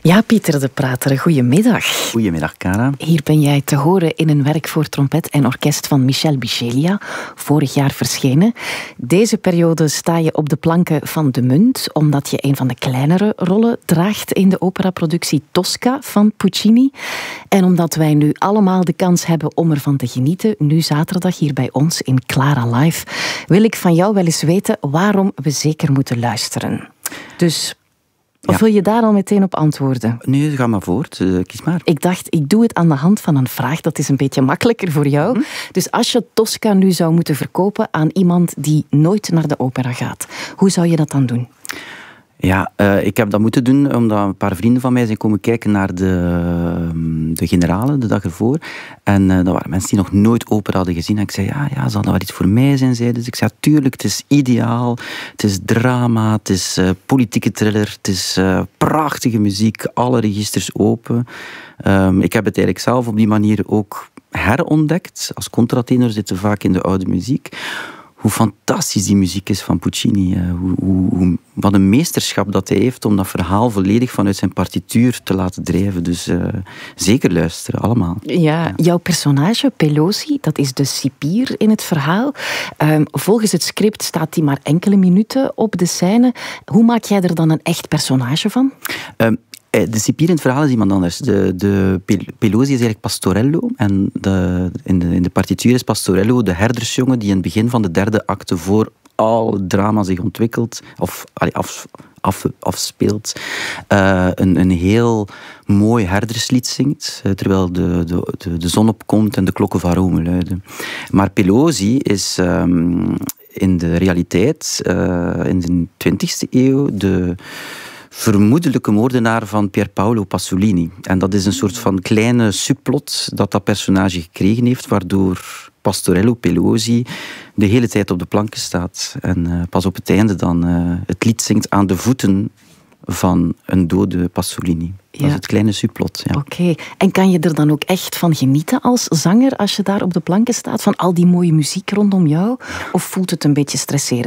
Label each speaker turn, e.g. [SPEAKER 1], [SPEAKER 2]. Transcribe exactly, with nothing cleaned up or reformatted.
[SPEAKER 1] Ja, Pieter de Prater, goedemiddag.
[SPEAKER 2] Goedemiddag, Cara.
[SPEAKER 1] Hier ben jij te horen in een werk voor trompet en orkest van Michel Bichelia, vorig jaar verschenen. Deze periode sta je op de planken van De Munt, omdat je een van de kleinere rollen draagt in de operaproductie Tosca van Puccini. En omdat wij nu allemaal de kans hebben om ervan te genieten, nu zaterdag hier bij ons in Clara Live, wil ik van jou wel eens weten waarom we zeker moeten luisteren. Dus... Of
[SPEAKER 2] Ja.
[SPEAKER 1] wil je daar al meteen op antwoorden?
[SPEAKER 2] Nee, ga maar voort. Uh, kies maar.
[SPEAKER 1] Ik dacht, ik doe het aan de hand van een vraag. Dat is een beetje makkelijker voor jou. Mm-hmm. Dus als je Tosca nu zou moeten verkopen aan iemand die nooit naar de opera gaat, hoe zou je dat dan doen?
[SPEAKER 2] Ja, uh, ik heb dat moeten doen omdat een paar vrienden van mij zijn komen kijken naar de, de Generale de dag ervoor. En uh, dat waren mensen die nog nooit opera hadden gezien. En ik zei, ja, ja, zal dat wel iets voor mij zijn? Zeiden ze. Ik zei, tuurlijk, het is ideaal. Het is drama, het is uh, politieke thriller, het is uh, prachtige muziek, alle registers open. Um, ik heb het eigenlijk zelf op die manier ook herontdekt. Als contratenor zitten we vaak in de oude muziek. Hoe fantastisch die muziek is van Puccini. Hoe, hoe, hoe, wat een meesterschap dat hij heeft om dat verhaal volledig vanuit zijn partituur te laten drijven. Dus uh, zeker luisteren, allemaal.
[SPEAKER 1] Ja,
[SPEAKER 2] ja,
[SPEAKER 1] jouw personage, Pelosi, dat is de cipier in het verhaal. Um, volgens het script staat hij maar enkele minuten op de scène. Hoe maak jij er dan een echt personage van?
[SPEAKER 2] Um, De cipier in het verhaal is iemand anders. De, de Pelosi is eigenlijk Pastorello. En de, in, de, in de partituur is Pastorello de herdersjongen die in het begin van de derde acte voor al het drama zich ontwikkelt, of af, af, afspeelt, uh, een, een heel mooi herderslied zingt, uh, terwijl de, de, de, de zon opkomt en de klokken van Rome luiden. Maar Pelosi is um, in de realiteit, uh, in de twintigste eeuw, de vermoedelijke moordenaar van Pier Paolo Pasolini. En dat is een soort van kleine subplot dat dat personage gekregen heeft, waardoor Pastorello Pelosi de hele tijd op de planken staat. En uh, pas op het einde dan uh, het lied zingt aan de voeten van een dode Pasolini. Dat
[SPEAKER 1] ja.
[SPEAKER 2] is het kleine subplot. Ja.
[SPEAKER 1] Oké. Okay. En kan je er dan ook echt van genieten als zanger, als je daar op de planken staat, van al die mooie muziek rondom jou? Of voelt het een beetje stresserend?